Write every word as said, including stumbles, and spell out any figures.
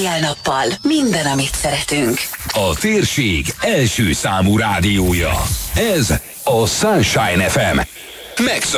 Éjjel-nappal minden, amit szeretünk. A térség első számú rádiója. Ez a Sunshine ef em. Megszó.